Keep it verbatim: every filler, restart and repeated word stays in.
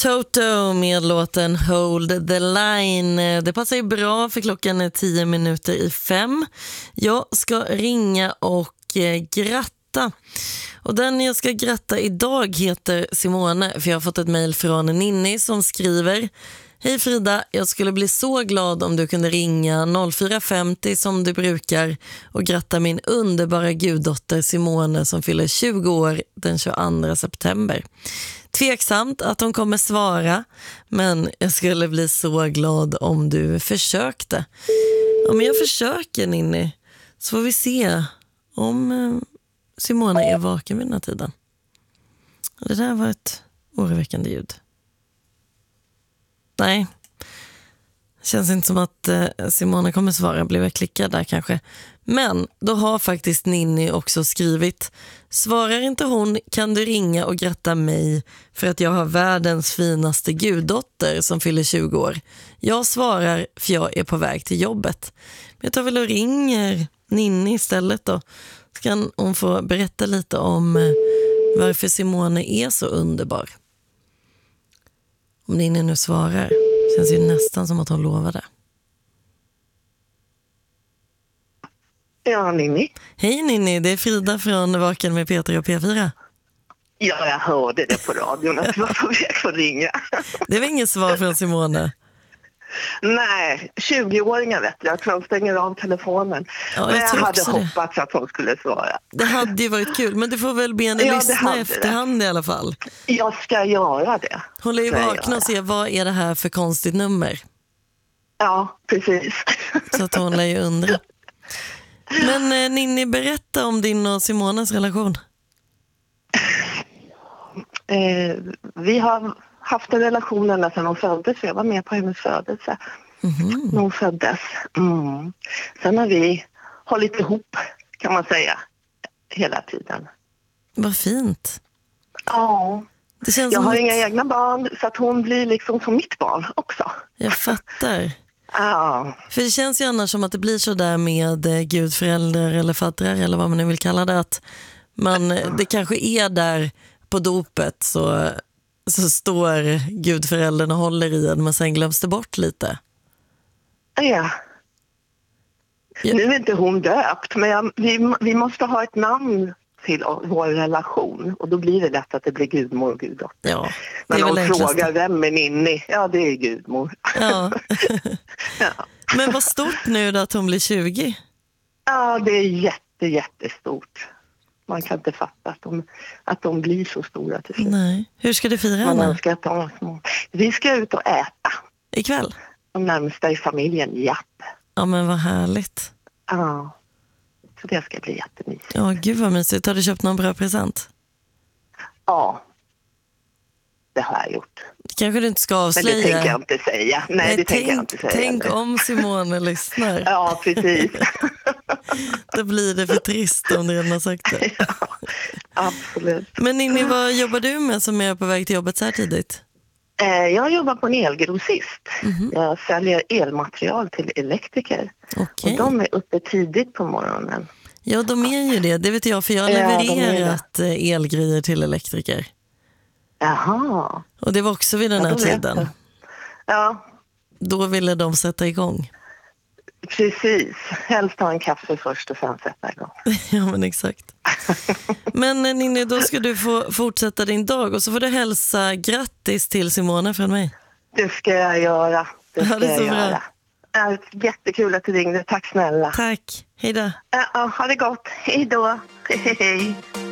Toto med låten Hold the Line. Det passar ju bra för klockan är tio minuter i fem. Jag ska ringa och eh, gratta. Och den jag ska gratta idag heter Simone, för jag har fått ett mejl från Ninni som skriver: Hej Frida, jag skulle bli så glad om du kunde ringa noll fyra femtio som du brukar och gratta min underbara guddotter Simone som fyller tjugo år den tjugoandra september. Tveksamt att hon kommer svara, men jag skulle bli så glad om du försökte. Ja, men jag försöker, Ninni, så får vi se om eh, Simone är vaken vid den här tiden. Det där var ett oroväckande ljud. Nej, känns inte som att eh, Simone kommer svara. Blev jag klickad där kanske. Men då har faktiskt Ninni också skrivit: Svarar inte hon kan du ringa och gratta mig för att jag har världens finaste guddotter som fyller tjugo år. Jag svarar för jag är på väg till jobbet. Men jag tar väl och ringer Ninni istället då. Så kan hon få berätta lite om eh, varför Simone är så underbar. Om Ninni nu svarar, känns ju nästan som att hon lovade. Ja, Ninni. Hej Ninni, det är Frida från Vaken med Peter och P fyra. Ja, jag hörde det på radion att du var på väg att ringa. Det var inget svar från Simone. Nej, tjugo-åringar vet jag. Jag tror de stänger av telefonen. Ja, men jag jag hade det. hoppats att hon skulle svara. Det hade ju varit kul, men du får väl be henne Ja, lyssna efterhand det. I alla fall. Jag ska göra det. Hon lär ju vakna och se vad är det här för konstigt nummer. Ja, precis. Så att hon lär ju undra. Men eh, Ninni, berätta om din och Simones relation. Eh, vi har haft en relation ända sedan hon föddes. Jag var med på hennes födelse. Mm-hmm. När hon föddes. Mm. Sen har vi hållit ihop, kan man säga, hela tiden. Vad fint. Ja. Det känns jag som har att... inga egna barn så att hon blir liksom som mitt barn också. Jag fattar. Ja. För det känns ju annars som att det blir så där med eh, gudföräldrar eller faddrar eller vad man nu vill kalla det, att man, det kanske är där på dopet så, så står gudföräldern och håller i en, men sen glöms det bort lite. Ja. Ja. Nu är inte hon döpt, men jag, vi, vi måste ha ett namn till vår relation och då blir det lätt att det blir gudmor och guddotter. Ja, det är när väl de frågar enklaste. Vem är Ninni? Ja, det är gudmor. Ja. Ja. Men vad stort nu då att hon blir tjugo? Ja, det är jätte, jättestort. Man kan inte fatta att de, att de blir så stora till slut. Nej. Hur ska du fira Man henne? önskar att de var små. Vi ska ut och äta. Ikväll? De närmsta i familjen, japp. Ja, men vad härligt. Ja, så det ska bli jättemysigt. Ja, gud vad mysigt. Har du köpt någon bra present? Ja, det har jag gjort. Det kanske du inte ska avslöja. Men det tänker jag inte säga. Nej, Nej det tänk, tänker jag inte säga. Tänk om Simone lyssnar. Ja, precis. Då blir det för trist om du redan har sagt det. Ja, absolut. Men Ninni, vad jobbar du med som är på väg till jobbet så här tidigt? Jag jobbar på en elgrossist. Mm-hmm. Jag säljer elmaterial till elektriker. Okay. Och de är uppe tidigt på morgonen. Ja, de är ju det. Det vet jag, för jag har levererat ja, elgrejer till elektriker. Jaha. Och det var också vid den här ja, tiden. Ja. Då ville de sätta igång. Precis. Helst ta en kaffe först och sen sätta igång. Ja, men exakt. Men Ninni, då ska du få fortsätta din dag och så får du hälsa grattis till Simone från mig. Det ska jag göra. Det ska ja, det är så jag bra. göra. Ja, jättekul att du ringde. Tack snälla. Tack. Hej då. Ja, ha det gott. Hej då. Hej, hej.